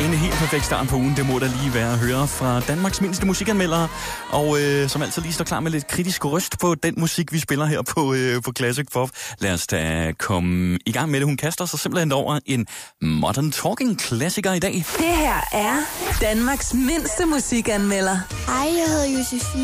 En helt perfekt start på ugen, det må der lige være at høre fra Danmarks mindste musikanmeldere, og som altid lige står klar med lidt kritisk røst på den musik, vi spiller her på Classic Pop. Lad os da komme i gang med det. Hun kaster sig simpelthen over en Modern Talking klassiker i dag. Det her er Danmarks mindste musikanmelder. Hej, jeg hedder Josefine.